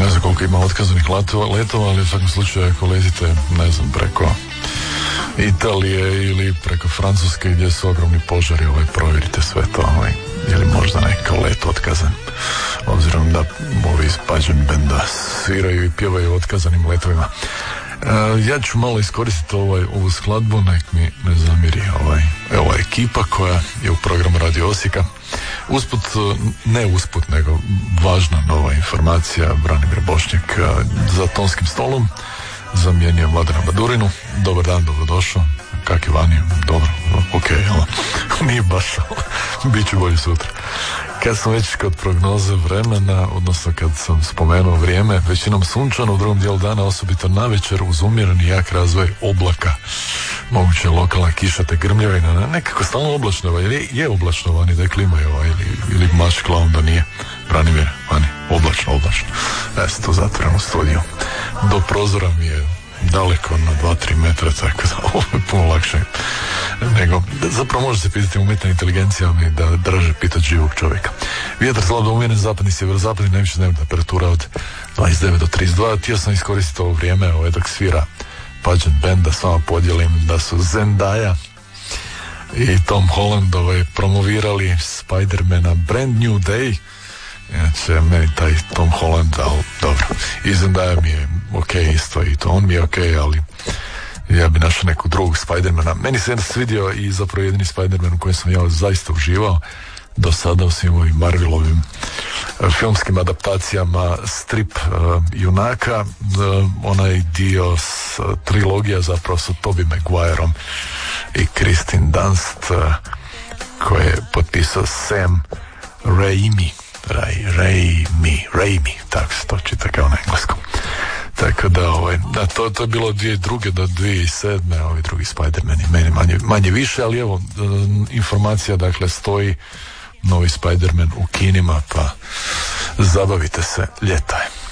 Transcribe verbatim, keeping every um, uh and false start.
ne znam koliko ima otkazanih letova, letova, ali u svakom slučaju ako letite, ne znam, preko Italije ili preko Francuske gdje su ogromni požari, ovaj, provjerite sve to, ovaj, je li možda neki let otkazan, obzirom da ovi iz Pageant benda sviraju i pjevaju o otkazanim letovima. Uh, ja ću malo iskoristiti ovaj, ovu skladbu, nek mi ne zamiri ovaj, ova ekipa koja je u programu Radio Osijeka. Usput, ne usput, nego važna nova informacija, Branimir Bošnjak za tonskim stolom zamijenio Mladena Badurinu. Dobar dan, dobrodošao. Kak je vani? Dobro, ok, ali nije baš, bit će bolje sutra. Kad sam već kod prognoze vremena, odnosno kad sam spomenuo vrijeme, većinom sunčano, u drugom dijelu dana, osobito navečer, uz umjereni jak razvoj oblaka, moguće lokalna kiša te grmljavina, nekako stalno oblačno, ili je oblačno vani, da je klima je ovaj, ili, ili maškla, onda nije. Branimir, vani, oblačno, oblačno. Ja sam tu zatvoren u studiju. Do prozora mi je daleko na dva do tri metra, tako da ovo je puno lakše nego, zapravo može se pitati umjetna inteligencija, ali da draže pitati živog čovjeka. Vjetar slabo umjeren, zapadni sjeverozapadni, najviša dnevna temperatura od dvadeset devet do trideset dva. Htio sam iskoristiti ovo vrijeme, ovaj, dok svira Pageant band, da s vama podijelim da su Zendaya i Tom Holland ovaj, promovirali Spider-mana Brand New Day. Inače, meni taj Tom Holland, ali dobro, i Zendaya mi je ok isto, i to on mi je ok, ali ja bi našao nekog drugog Spidermana. Meni se svidio i zapravo jedini Spiderman u kojem sam ja zaista uživao do sada u svim ovim Marvelovim uh, filmskim adaptacijama strip uh, junaka, uh, onaj dio s uh, trilogija zapravo sa Tobey Maguireom i Kristen Dunst, uh, koje je potpisao Sam Raimi. Ray, Raimi, Raimi, tako se to čita kao na engleskom. Tako da, ovaj, da to, to je bilo dvije druge do dvije sedme, ovi drugi Spider-Mani, meni manje, manje više, ali evo, informacija, dakle, stoji novi Spider-Man u kinima, pa zabavite se, ljeta je.